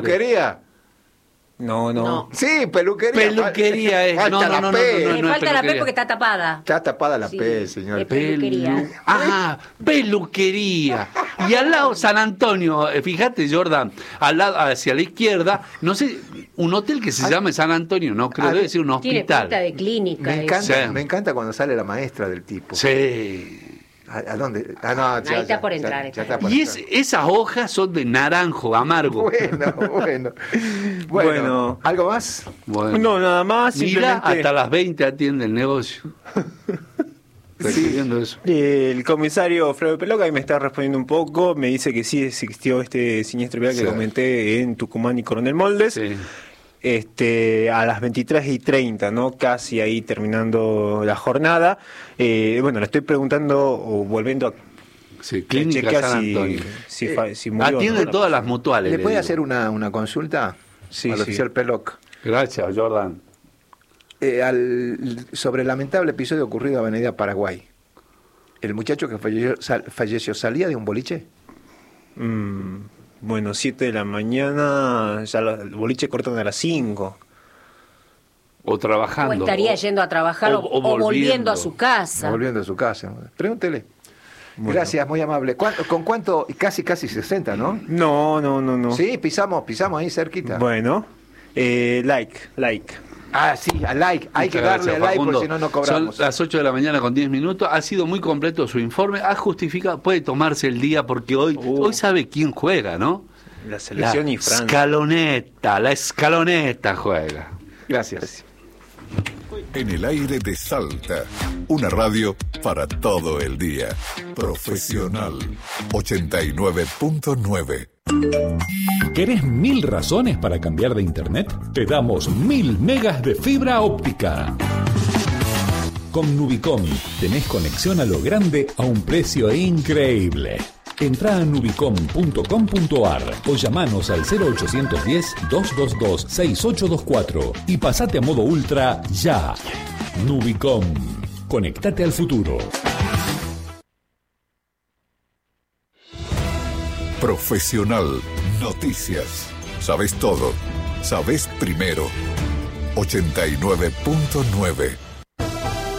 ¿Peluquería? No. Sí, peluquería. Peluquería es. Falta la P. Le falta la P porque está tapada. Está tapada la Sí, P, señor. es peluquería. Peluquería. Y al lado San Antonio, fíjate, Jordan, al lado, hacia la izquierda, no sé, un hotel que se llama San Antonio, no creo, debe ser un Tiene hospital. pinta de clínica. Me encanta cuando sale la maestra del tipo. Sí. ¿A dónde? No, Ahí está por entrar. Ya está por Y entrar. esas hojas son de naranjo, amargo. Bueno. ¿Algo más? Bueno. No, nada más. Mira, Simplemente hasta las 20 atiende el negocio. Recibiendo eso. el comisario Fredo Peloca ahí me está respondiendo un poco. Me dice que sí existió este siniestro vial que Sí. comenté en Tucumán y Coronel Moldes. Sí. A las 23:30, ¿no? Casi ahí terminando la jornada. Bueno, le estoy preguntando o volviendo a Sí, Clínica chequear San Antonio. si murió. Atiende ¿no? todas las mutuales. ¿Le puede digo. hacer una consulta Sí, al sí. oficial Peloc? Gracias, Jordan. Sobre el lamentable episodio ocurrido en Avenida Paraguay. ¿El muchacho que falleció salía de un boliche? Bueno, 7 de la mañana, ya el boliche cortan a las 5. O trabajando. O estaría yendo a trabajar o volviendo a su casa. Volviendo a su casa. Pregúntele. Bueno. Gracias, muy amable. ¿Con cuánto? Casi 60, ¿no? No. Sí, pisamos ahí cerquita. Bueno, like. Ah, sí, a like. Hay que Muchas darle gracias, a like Facundo. porque si no, no cobramos. Son las 8 de la mañana con 10 minutos. Ha sido muy completo su informe. Ha justificado, puede tomarse el día porque hoy sabe quién juega, ¿no? La selección y Francia. La escaloneta juega. Gracias. En el aire de Salta, una radio para todo el día. Profesional 89.9. ¿Querés 1000 razones para cambiar de internet? Te damos 1000 megas de fibra óptica. Con Nubicom tenés conexión a lo grande a un precio increíble. Entrá a nubicom.com.ar o llamanos al 0810-222-6824 y pasate a modo ultra ya. Nubicom. Conectate al futuro. Profesional Noticias. Sabes todo. Sabes primero. 89.9.